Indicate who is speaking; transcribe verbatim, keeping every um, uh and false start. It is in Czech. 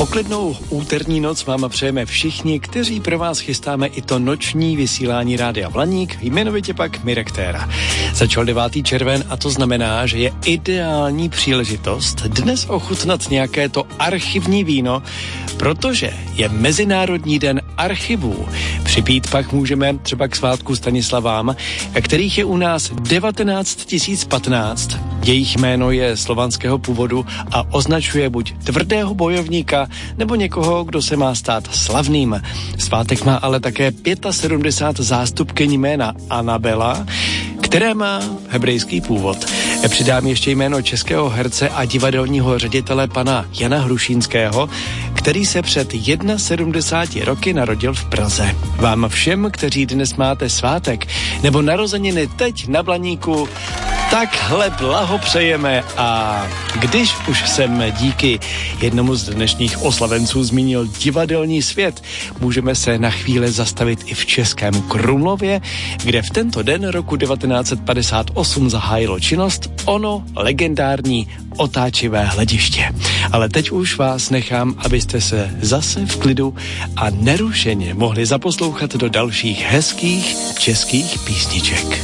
Speaker 1: Poklidnou úterní noc vám přejeme všichni, kteří pro vás chystáme i to noční vysílání Rádia Blaník, jmenovitě pak Mirek Téra. Začal devátý červen a to znamená, že je ideální příležitost dnes ochutnat nějaké to archivní víno, protože je Mezinárodní den archivů. Připít pak můžeme třeba k svátku Stanislavám, kterých je u nás devatenáct tisíc patnáct. Jejich jméno je slovanského původu a označuje buď tvrdého bojovníka, nebo někoho, kdo se má stát slavným. Svátek má ale také sedmdesát pět zástupkyň jména Anabela, které má hebrejský původ. Přidám ještě jméno českého herce a divadelního ředitele pana Jana Hrušínského, který se před sedmdesáti jedna roky narodil v Praze. Vám všem, kteří dnes máte svátek nebo narozeniny teď na Blaníku, takhle blahopřejeme a když už jsem díky jednomu z dnešních oslavenců zmínil divadelní svět, můžeme se na chvíli zastavit i v českém Krumlově, kde v tento den roku devatenáct set padesát osm zahájilo činnost ono legendární otáčivé hlediště. Ale teď už vás nechám, abyste se zase v klidu a nerušeně mohli zaposlouchat do dalších hezkých českých písniček.